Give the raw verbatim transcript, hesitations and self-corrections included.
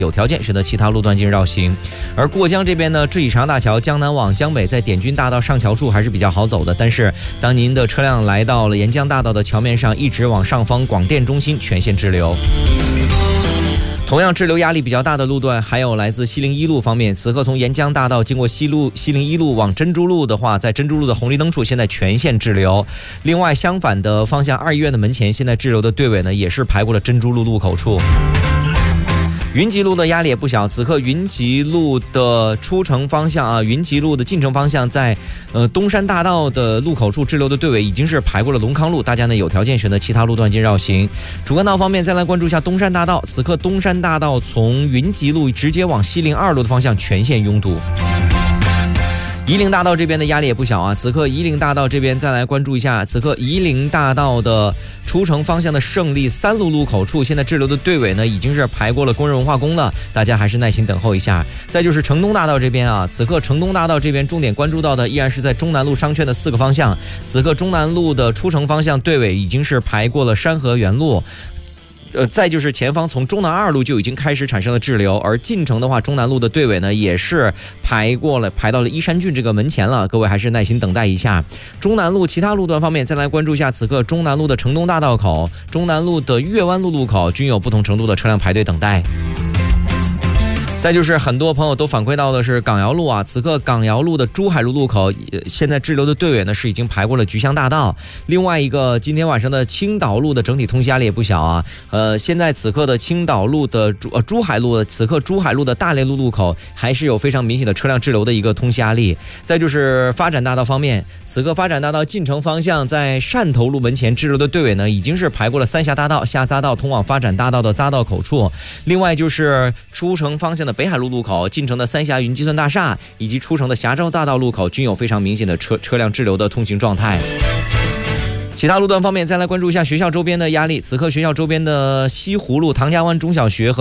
有条件选择其他路段进行绕行。而过江这边呢，智己长大桥江南往江北在点军大道上桥处还是比较好走的，但是当您的车辆来到了沿江大道的桥面上，一直往上方广电中心全线滞留。同样滞留压力比较大的路段，还有来自西陵一路方面。此刻从沿江大道经过西路西陵一路往珍珠路的话，在珍珠路的红绿灯处现在全线滞留。另外，相反的方向，二医院的门前现在滞留的队尾呢，也是排过了珍珠路路口处。云集路的压力也不小，此刻云集路的出城方向啊，云集路的进城方向在呃东山大道的路口处滞留的队尾已经是排过了龙康路，大家呢有条件选择其他路段进绕行。主干道方面，再来关注一下东山大道，此刻东山大道从云集路直接往西陵二路的方向全线拥堵。夷陵大道这边的压力也不小啊，此刻夷陵大道这边再来关注一下，此刻夷陵大道的出城方向的胜利三路路口处，现在滞留的队尾呢已经是排过了工人文化宫了，大家还是耐心等候一下。再就是城东大道这边啊，此刻城东大道这边重点关注到的依然是在中南路商圈的四个方向，此刻中南路的出城方向队尾已经是排过了山河园路。呃，再就是前方从中南二路就已经开始产生了滞留，而进城的话，中南路的队尾呢也是排过了，排到了依山郡这个门前了，各位还是耐心等待一下。中南路其他路段方面，再来关注一下，此刻中南路的城东大道口、中南路的岳湾路路口均有不同程度的车辆排队等待。再就是很多朋友都反馈到的是港瑶路啊，此刻港瑶路的珠海路路口，呃、现在滞留的队尾呢是已经排过了菊香大道。另外一个，今天晚上的青岛路的整体通行压力也不小啊。呃，现在此刻的青岛路的珠呃珠海路的，此刻珠海路的大连路路口还是有非常明显的车辆滞留的一个通行压力。再就是发展大道方面，此刻发展大道进城方向在汕头路门前滞留的队尾呢已经是排过了三峡大道、下匝道通往发展大道的匝道口处。另外就是出城方向的北海路路口、进城的三峡云计算大厦以及出城的峡州大道路口均有非常明显的车车辆滞留的通行状态。其他路段方面，再来关注一下学校周边的压力。此刻学校周边的西湖路、唐家湾中小学和